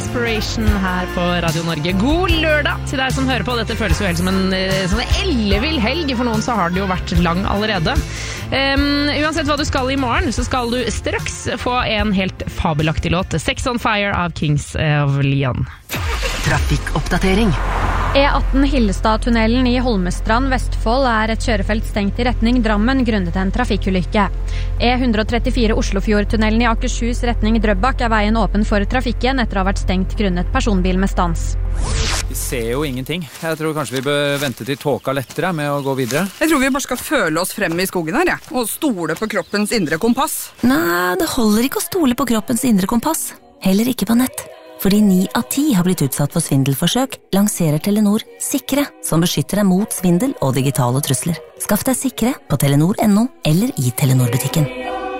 Inspiration her på Radio Norge. God lørdag til deg som hører på. Dette føles jo helt som en sånn ellevill helg. For noen så har det jo vært lang allerede. Uansett hva du skal i morgen, så skal du straks få en helt fabelaktig låt. Sex on Fire av Kings of Leon. Trafikkoppdatering. E18 Hillestad-tunnelen i Holmestrand, Vestfold er et kjørefelt stengt i retning Drammen grunnet en trafikkulykke. E134 Oslofjordtunnelen i Akershus retning Drøbak er veien åpen for trafikken etter å ha vært stengt grunnet personbil med stans. Vi ser jo ingenting. Jeg tror kanskje vi bør vente til tåka lettere med å gå videre. Jeg tror vi bare skal føle oss frem i skogen her, ja. Og stole på kroppens indre kompass. Nei, det holder ikke å stole på kroppens indre kompass. Heller ikke på nett. Fordi 9 av 10 har blitt utsatt for svindelforsøk, lanserer Telenor Sikre, som beskytter deg mot svindel og digitale trusler. Skaff deg Sikre på telenor.no eller i Telenor-butikken.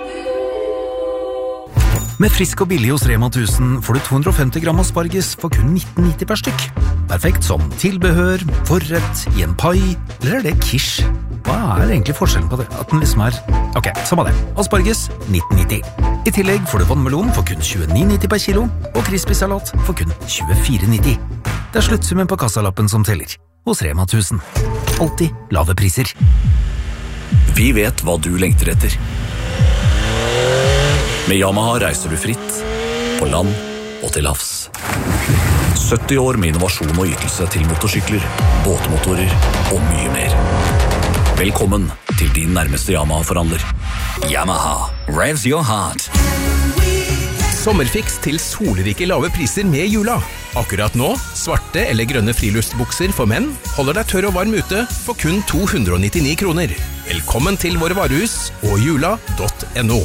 Med frisk og billig hos Rema 1000 får du 250 gram asparges for kun 19,90 per stykk. Perfekt som tilbehør, forrett, i en pai, eller er det quiche? Hva er egentlig forskjellen på det? At den liksom er... Ok, samme det. Asparges, 19,90. I tillegg får du vannmelon for kun 29,90 per kilo, og crispy-salat for kun 24,90. Det er sluttsummen på kassalappen som teller. Hos Rema 1000. Alltid lave priser. Vi vet hva du lengter etter. Med Yamaha reiser du fritt, på land og til havs. 70 år med innovasjon og ytelse til motorsykler, båtmotorer og mye mer. Velkommen til din nærmeste Yamaha-forhandler. Yamaha, revs your heart. Sommerfiks til solrike lave priser med Jula. Akkurat nå, svarte eller grønne friluftsbukser for menn holder deg tørr og varm ute for kun 299 kroner. Velkommen til våre varehus og jula.no.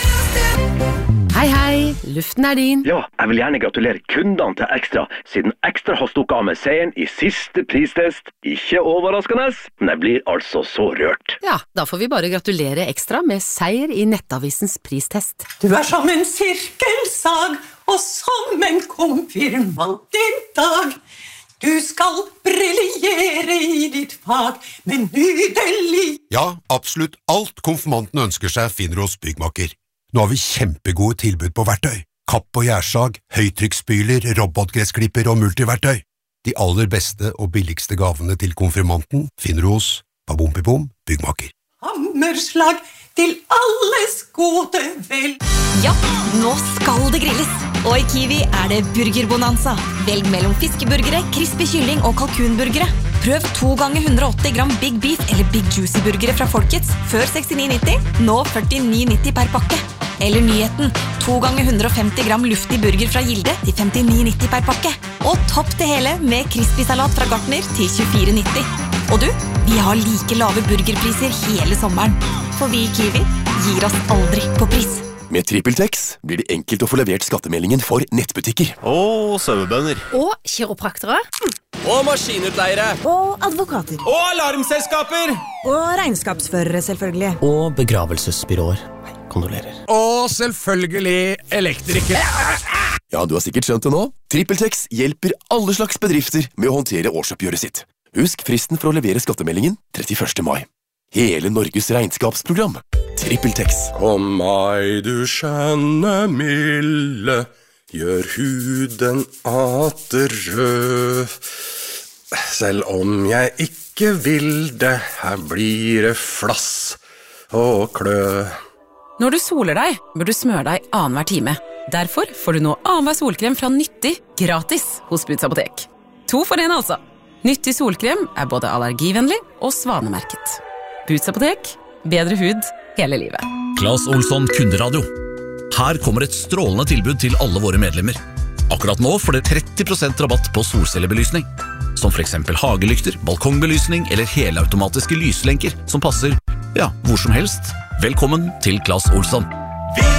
Hei, hei, luften er din. Ja, jeg vil gjerne gratulere kundene til Ekstra, siden Ekstra har stukket av med seieren i siste pristest. Ikke overraskende, men jeg blir altså så rørt. Ja, da får vi bare gratulere Ekstra med seier i Nettavisens pristest. Du er som en sirkelsag, og som en konfirmant i dag. Du skal briljere i ditt fag, men nydelig. Ja, absolutt alt konfirmanten ønsker seg finner hos Byggmaker. Nå har vi kjempegode tilbud på verktøy. Kapp og gjærsag, høytrykksspyler, robotgressklipper og multiverktøy. De aller beste og billigste gavene til konfirmanten finner du hos Babompipom Byggmaker. Hammerslag til alles gode vel. Ja, nå skal det grilles. Og i Kiwi er det burgerbonanza. Velg mellom fiskeburgere, crispy kylling og kalkunburgere. Prøv 2 ganger 180 gram Big Beef eller Big Juicy burgere fra Folkets før 69,90, nå 49,90 per pakke. Eller nyheten, 2 ganger 150 gram luftig burger fra Gilde til 59,90 per pakke. Og topp det hele med crispy salat fra Gartner til 24,90. Og du, vi har like lave burgerpriser hele sommeren. For vi i Kiwi gir oss aldri på pris. Med TrippelTex blir det enkelt å få levert skattemeldingen for nettbutikker. Og sauebønder. Og kiropraktere. Og maskinutleiere. Og advokater. Og alarmselskaper. Og regnskapsførere, selvfølgelig. Og begravelsesbyråer. Kondolerer. Og selvfølgelig elektrikere. Ja, du har sikkert skjønt det nå. TrippelTex hjelper alle slags bedrifter med å håndtere årsoppgjøret sitt. Husk fristen for å levere skattemeldingen 31. mai. Hele Norges regnskapsprogram. TrippelTex. Kom meg, du skjønne milde, gjør huden atter rød. Selv om jeg ikke vil det, her blir det flass og klø. Når du soler deg, bør du smøre deg annenhver time. Derfor får du nå annenhver solkrem fra Nyttig gratis hos Buds Apotek. 2 for 1 altså. Nyttig solkrem er både allergivennlig og svanemerket. Buds Apotek, bedre hud hele livet. Claes Olsson Kunderadio. Her kommer et strålende tilbud til alle våre medlemmer. Akkurat nå får dere 30% rabatt på solcellebelysning. Som for eksempel hagelykter, balkongbelysning eller helautomatiske lyslenker som passer, ja, hvor som helst. Velkommen til Claes Olsson.